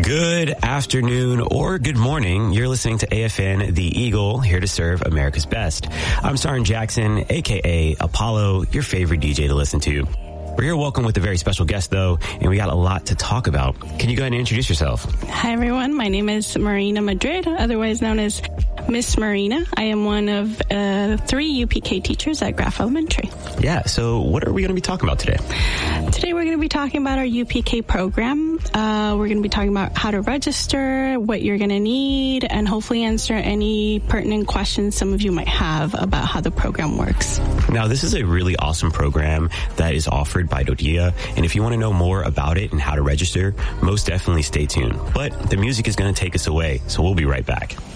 Good afternoon or good morning. You're listening to AFN The Eagle, here to serve America's best. I'm Sarin Jackson, a.k.a. Apollo, your favorite DJ to listen to. We're here welcome with a very special guest, though, and we got a lot to talk about. Can you go ahead and introduce yourself? Hi, everyone. My name is Marina Madrid, otherwise known as Miss Marina. I am one of 3 UPK teachers at Graff Elementary. Yeah, so what are we going to be talking about today? Today we're going to be talking about our UPK program. We're going to be talking about how to register, what you're going to need, and hopefully answer any pertinent questions some of you might have about how the program works. Now, this is a really awesome program that is offered by Dodia, and if you want to know more about it and how to register, most definitely stay tuned. But the music is going to take us away, so we'll be right back.